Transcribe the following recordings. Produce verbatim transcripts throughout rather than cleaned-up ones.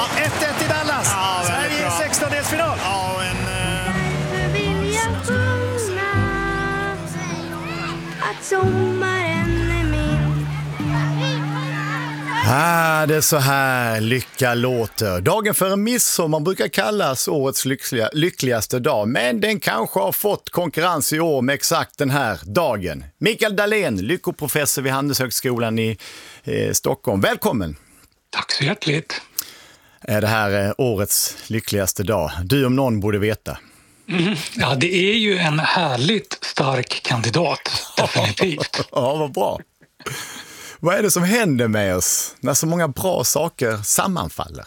ett ett i Dallas. Ja, Sverige i sextondelsfinal. Ja, en... Därför vill jag sjunga att sommaren är min. Ah, det är så här lycka låter. Dagen före midsommar brukar kallas årets lyckliga, lyckligaste dag, men den kanske har fått konkurrens i år med exakt den här dagen. Mikael Dahlén, lyckoprofessor vid Handelshögskolan i eh, Stockholm. Välkommen! Tack så hjärtligt. Är det här eh, årets lyckligaste dag? Du om någon borde veta. Mm, ja, det är ju en härligt stark kandidat, definitivt. Ja, vad bra. Vad är det som händer med oss när så många bra saker sammanfaller?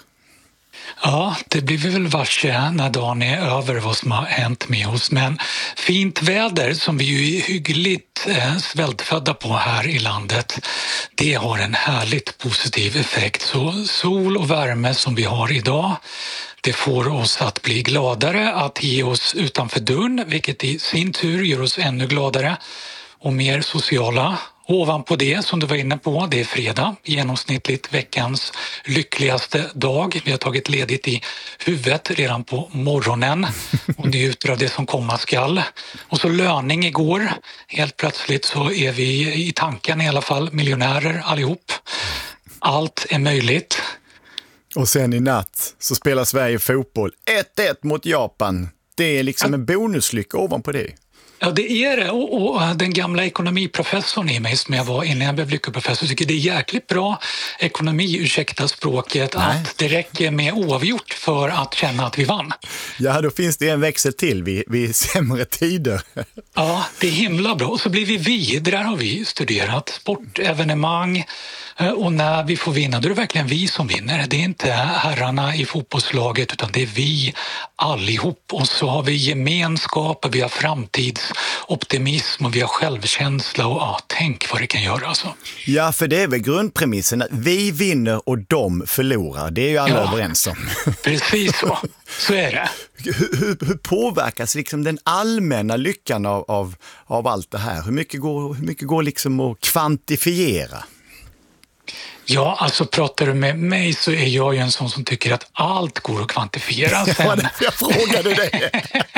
Ja, det blir vi väl varse när dagen är över vad som har hänt med oss. Men fint väder som vi ju är hyggligt eh, svältfödda på här i landet, det har en härligt positiv effekt. Så sol och värme som vi har idag, det får oss att bli gladare, att ge oss utanför dörren, vilket i sin tur gör oss ännu gladare och mer sociala. Ovanpå det, som du var inne på, det är fredag, genomsnittligt veckans lyckligaste dag. Vi har tagit ledigt i huvudet redan på morgonen och njuter av det som komma skall. Och så löning igår. Helt plötsligt så är vi i tanken i alla fall miljonärer allihop. Allt är möjligt. Och sen i natt så spelar Sverige fotboll ett ett mot Japan. Det är liksom en bonuslycka ovanpå det. Ja, det är det. Och, och den gamla ekonomiprofessorn i mig som jag var innan jag blev lyckoprofessor tycker det är jäkligt bra ekonomi, ursäkta språket, Nej. att det räcker med oavgjort för att känna att vi vann. Ja, då finns det en växel till vid, vid sämre tider. Ja, det är himla bra. Och så blir vi vi, där har vi studerat sportevenemang. Och när vi får vinna, då är det verkligen vi som vinner. Det är inte herrarna i fotbollslaget utan det är vi allihop. Och så har vi gemenskap, vi har framtidsoptimism och vi har självkänsla. Och ja, tänk vad det kan göra alltså. Ja, för det är väl grundpremissen att vi vinner och de förlorar. Det är ju alla ja, överens om. Precis så. Så är det. Hur, hur, hur påverkas liksom den allmänna lyckan av, av, av allt det här? Hur mycket går, hur mycket går liksom att kvantifiera? Ja, alltså pratar du med mig så är jag ju en sån som tycker att allt går att kvantifiera. Sen... Ja, jag frågade dig.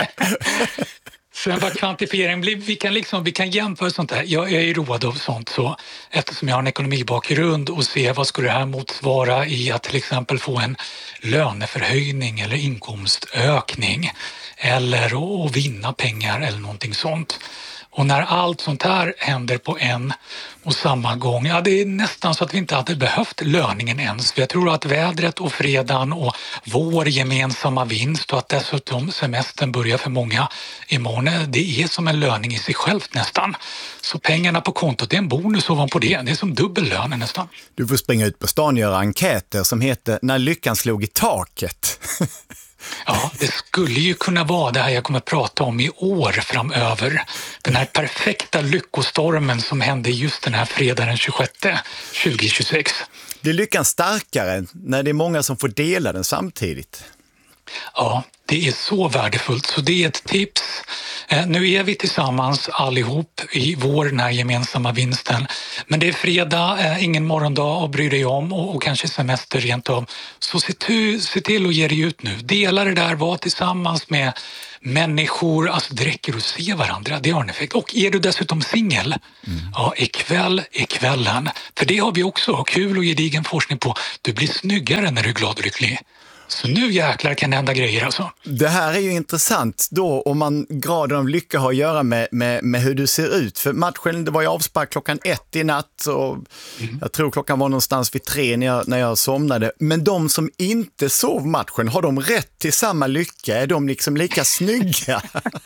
Sen vad kvantifiering blir, vi kan, liksom, vi kan jämföra sånt här. Jag, jag är road av sånt så eftersom jag har en ekonomibakgrund och se vad skulle det här motsvara i att till exempel få en löneförhöjning eller inkomstökning eller att vinna pengar eller någonting sånt. Och när allt sånt här händer på en och samma gång, ja det är nästan så att vi inte hade behövt löningen ens. För jag tror att vädret och fredagen och vår gemensamma vinst och att dessutom semestern börjar för många imorgon, det är som en löning i sig självt nästan. Så pengarna på kontot, det är en bonus ovanpå det. Det är som dubbellönen nästan. Du får springa ut på stan och göra enkäter som heter När lyckan slog i taket. Ja, det skulle ju kunna vara det här jag kommer att prata om i år framöver. Den här perfekta lyckostormen som hände just den här fredagen den tjugosjätte tjugohundratjugosex. Det är lyckan starkare när det är många som får dela den samtidigt. Ja, det är så värdefullt. Så det är ett tips. Eh, nu är vi tillsammans allihop i vår den här gemensamma vinsten. Men det är fredag, eh, ingen morgondag att bry dig om och, och kanske semester rent av. Så se, tu, se till att ge dig ut nu. Dela det där, var tillsammans med människor. Alltså det räcker att se varandra, det har en effekt. Och är du dessutom singel, mm. ja ikväll är kvällen. För det har vi också kul och gedigen forskning på. Du blir snyggare när du är glad och lycklig. Så nu jäklar kan det hända grejer alltså. Det här är ju intressant då om man graden av lycka har att göra med, med, med hur du ser ut. För matchen, det var ju avspark klockan ett i natt och mm. jag tror klockan var någonstans vid tre när jag, när jag somnade. Men de som inte sov matchen, har de rätt till samma lycka? Är de liksom lika snygga?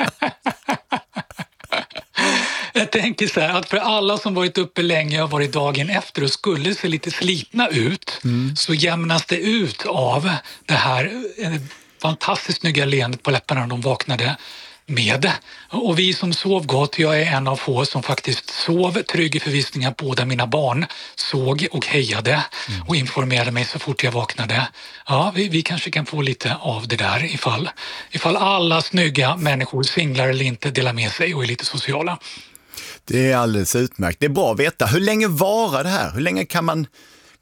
Jag tänker så här att för alla som varit uppe länge och varit dagen efter och skulle se lite slitna ut mm. så jämnas det ut av det här fantastiskt snygga leendet på läpparna när de vaknade med. Och vi som sov gott, jag är en av få som faktiskt sov trygg i förvissningar på där mina barn såg och hejade mm. och informerade mig så fort jag vaknade. Ja, vi, vi kanske kan få lite av det där ifall, ifall alla snygga människor, singlar eller inte, delar med sig och är lite sociala. Det är alldeles utmärkt. Det är bra att veta. Hur länge varar det här? Hur länge kan man,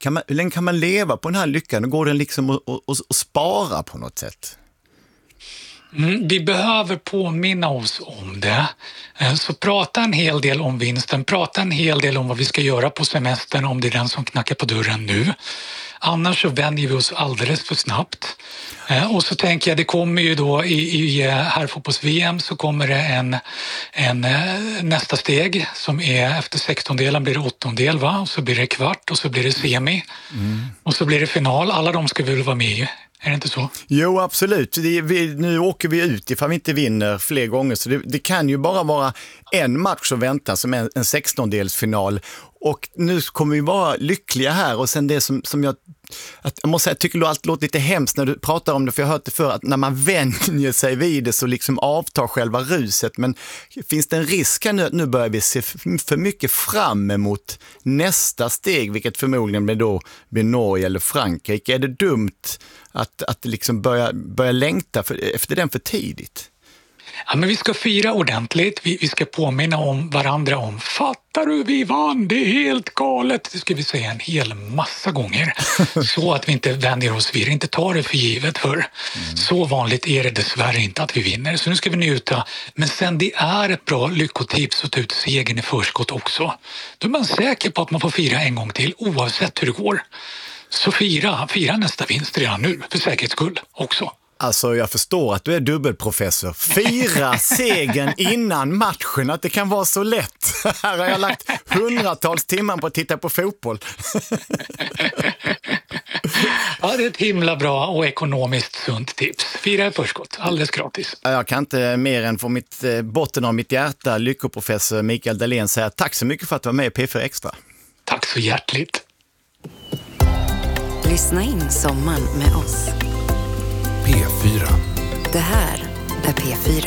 kan man, hur länge kan man leva på den här lyckan? Och går den liksom att, att, att, att spara på något sätt? Mm, vi behöver påminna oss om det. Så prata en hel del om vinsten, prata en hel del om vad vi ska göra på semestern om det är den som knackar på dörren nu. Annars så vänjer vi oss alldeles för snabbt. Och så tänker jag, det kommer ju då i, i herrfotbolls-V M så kommer det en, en nästa steg som är efter sextondelen blir det åttondel, va? Och så blir det kvart och så blir det semi. Mm. Och så blir det final. Alla de ska vi väl vara med i. Är det inte så? Jo, absolut. Det, vi, nu åker vi ut ifall vi inte vinner fler gånger. Så det, det kan ju bara vara en match att vänta som är en sextondelsfinal. Och nu kommer vi vara lyckliga här. Och sen det som, som jag, att, jag måste säga, jag tycker det alltid låter lite hemskt när du pratar om det. För jag har hört det för att när man vänjer sig vid det så liksom avtar själva ruset. Men finns det en risk här nu att nu börjar vi se för mycket fram emot nästa steg. Vilket förmodligen blir då blir Norge eller Frankrike. Är det dumt att, att liksom börja, börja längta för, efter den för tidigt? Ja, men vi ska fira ordentligt. Vi, vi ska påminna om varandra om fattar du, vi vann, det är helt galet. Det ska vi säga en hel massa gånger. Så att vi inte vänjer oss vid det, inte tar det för givet för. Mm. Så vanligt är det dessvärre inte att vi vinner. Så nu ska vi njuta. Men sen det är ett bra lyckotips att ta ut segern i förskott också. Då är man säker på att man får fira en gång till oavsett hur det går. Så fira, fira nästa vinst redan nu för säkerhets skull också. Alltså jag förstår att du är dubbelprofessor. Fira segern innan matchen, att det kan vara så lätt. Här har jag lagt hundratals timmar på att titta på fotboll. Ja, det är ett himla bra och ekonomiskt sunt tips. Fira i förskott, alldeles gratis. Jag kan inte mer än från mitt, botten av mitt hjärta, lyckoprofessor Mikael Dahlén, säga tack så mycket för att du var med i P fyra Extra. Tack så hjärtligt. Lyssna in sommaren med oss. P fyra. Det här är P fyra.